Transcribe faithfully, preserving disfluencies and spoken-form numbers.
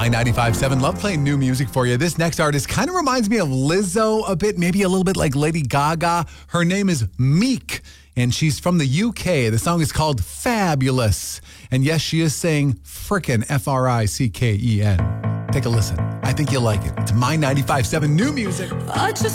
My ninety-five point seven, love playing new music for you. This next artist kind of reminds me of Lizzo a bit, maybe a little bit like Lady Gaga. Her name is Meek, and she's from the U K. The song is called Fabulous. And yes, she is saying frickin', F R I C K E N. Take a listen. I think you'll like it. It's My ninety-five point seven new music. I just